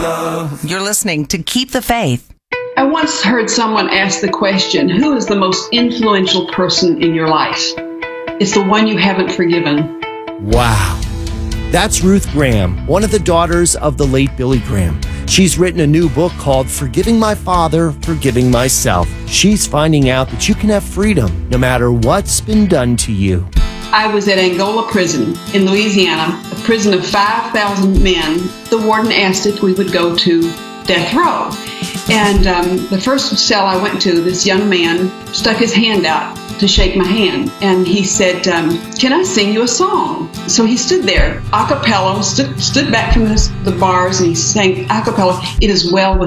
You're listening to Keep the Faith. I once heard someone ask the question, who is the most influential person in your life? It's the one you haven't forgiven. Wow. That's Ruth Graham, one of the daughters of the late Billy Graham. She's written a new book called Forgiving My Father, Forgiving Myself. She's finding out that you can have freedom no matter what's been done to you. I was at Angola Prison in Louisiana, a prison of 5,000 men. The warden asked if we would go to death row. And the first cell I went to, this young man stuck his hand out to shake my hand. And he said, can I sing you a song? So he stood there, a cappella, stood back from the bars, and he sang a cappella, It Is Well With